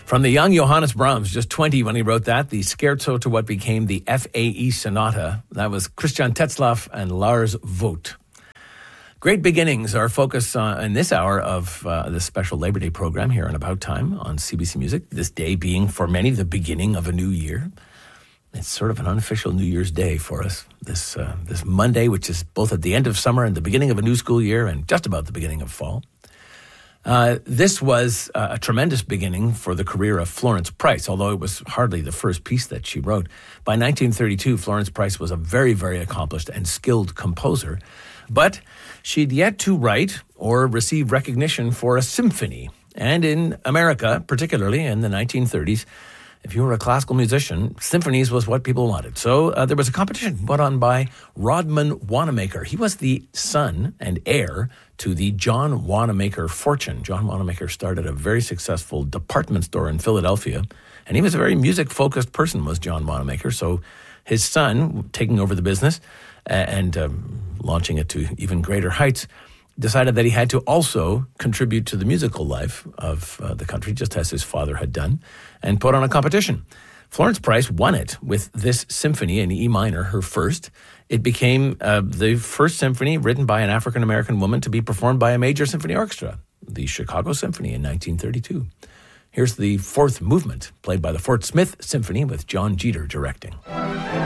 From the young Johannes Brahms, just 20 when he wrote that, the scherzo to what became the FAE Sonata. That was Christian Tetzlaff and Lars Vogt. Great beginnings are focused in this hour of this special Labor Day program here on About Time on CBC Music. This day being, for many, the beginning of a new year. It's sort of an unofficial New Year's Day for us. This Monday, which is both at the end of summer and the beginning of a new school year and just about the beginning of fall. This was a tremendous beginning for the career of Florence Price, although it was hardly the first piece that she wrote. By 1932, Florence Price was a very, very accomplished and skilled composer, but she'd yet to write or receive recognition for a symphony. And in America, particularly in the 1930s, if you were a classical musician, symphonies was what people wanted. So there was a competition put on by Rodman Wanamaker. He was the son and heir to the John Wanamaker fortune. John Wanamaker started a very successful department store in Philadelphia, and he was a very music-focused person, was John Wanamaker. So his son, taking over the business and launching it to even greater heights, decided that he had to also contribute to the musical life of the country, just as his father had done, and put on a competition. Florence Price won it with this symphony in E minor, her first. It became the first symphony written by an African-American woman to be performed by a major symphony orchestra, the Chicago Symphony in 1932. Here's the fourth movement, played by the Fort Smith Symphony with John Jeter directing.